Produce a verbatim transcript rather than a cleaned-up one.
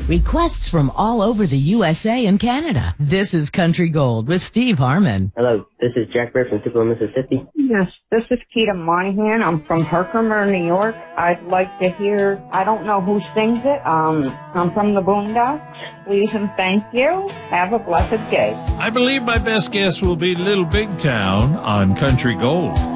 Requests from all over the U S A and Canada. This is Country Gold with Steve Harmon. Hello, this is Jack Bear from Tupelo, Mississippi. Yes, this is Keita Monahan. I'm from Herkimer, New York. I'd like to hear, I don't know who sings it. Um, I'm from the Boondocks. Please and thank you. Have a blessed day. I believe my best guess will be Little Big Town on Country Gold.